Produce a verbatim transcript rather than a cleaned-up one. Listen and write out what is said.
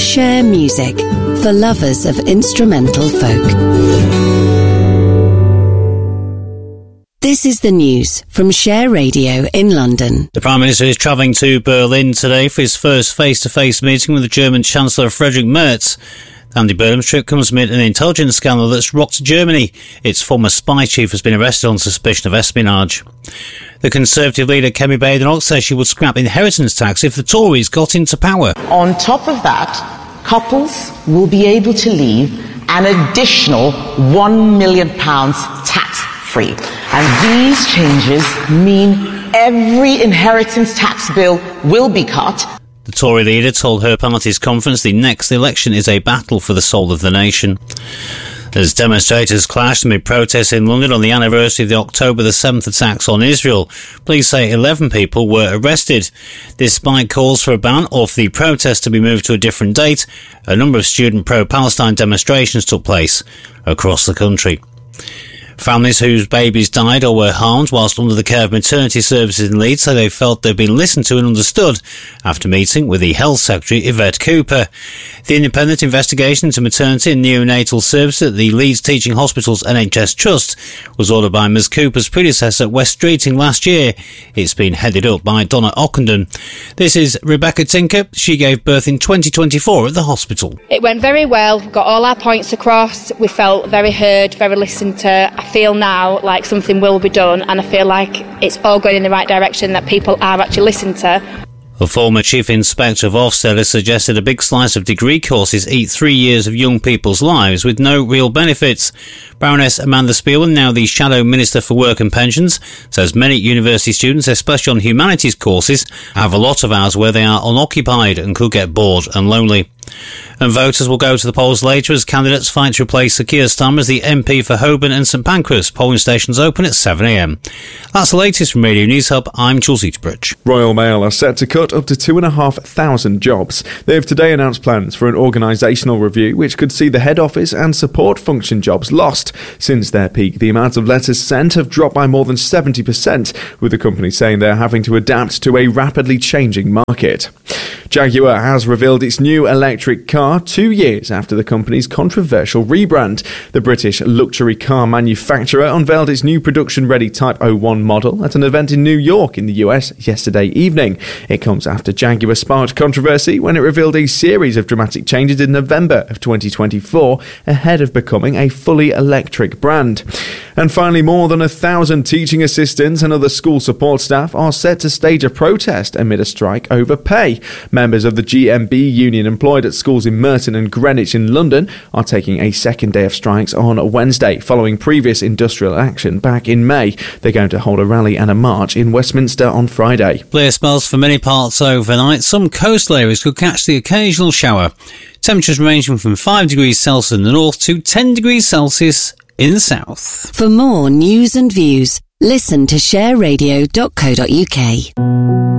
Share Music, for lovers of instrumental folk. This is the news from Share Radio in London. The Prime Minister is travelling to Berlin today for his first face-to-face meeting with the German Chancellor Friedrich Merz. Andy Burnham's trip comes amid an intelligence scandal that's rocked Germany. Its former spy chief has been arrested on suspicion of espionage. The Conservative leader Kemi Badenoch says she would scrap inheritance tax if the Tories got into power. On top of that, couples will be able to leave an additional one million pounds tax-free. And these changes mean every inheritance tax bill will be cut. The Tory leader told her party's conference the next election is a battle for the soul of the nation. As demonstrators clashed amid protests in London on the anniversary of the October the seventh attacks on Israel, police say eleven people were arrested. Despite calls for a ban or for the protest to be moved to a different date, a number of student pro-Palestine demonstrations took place across the country. Families whose babies died or were harmed whilst under the care of maternity services in Leeds say they felt they've been listened to and understood after meeting with the Health Secretary Yvette Cooper. The independent investigation into maternity and neonatal services at the Leeds Teaching Hospitals N H S Trust was ordered by Miz Cooper's predecessor at West Streeting last year. It's been headed up by Donna Ockenden. This is Rebecca Tinker. She gave birth in twenty twenty-four at the hospital. It went very well, got all our points across. We felt very heard, very listened to. I feel now like something will be done, and I feel like it's all going in the right direction, that people are actually listened to. The former Chief Inspector of Ofsted has suggested a big slice of degree courses eat three years of young people's lives with no real benefits. Baroness Amanda Spielman, now the Shadow Minister for Work and Pensions, says many university students, especially on humanities courses, have a lot of hours where they are unoccupied and could get bored and lonely. And voters will go to the polls later as candidates fight to replace Sir Keir Starmer as the M P for Holborn and St Pancras. Polling stations open at seven a m. That's the latest from Radio News Hub. I'm Jules Eaterbridge. Royal Mail are set to cut up to two and a half thousand jobs. They have today announced plans for an organisational review which could see the head office and support function jobs lost. Since their peak, the amount of letters sent have dropped by more than seventy percent, with the company saying they're having to adapt to a rapidly changing market. Jaguar has revealed its new electric car two years after the company's controversial rebrand. The British luxury car manufacturer unveiled its new production-ready Type oh one model at an event in New York in the U S yesterday evening. It comes after Jaguar sparked controversy when it revealed a series of dramatic changes in November of twenty twenty-four ahead of becoming a fully electric brand. And finally, more than a thousand teaching assistants and other school support staff are set to stage a protest amid a strike over pay. Members of the G M B union employed at schools in Merton and Greenwich in London are taking a second day of strikes on Wednesday, following previous industrial action back in May. They're going to hold a rally and a march in Westminster on Friday. Clear spells for many parts overnight. Some coastal areas could catch the occasional shower. Temperatures ranging from five degrees Celsius in the north to ten degrees Celsius in the south. For more news and views, listen to share radio dot co dot uk.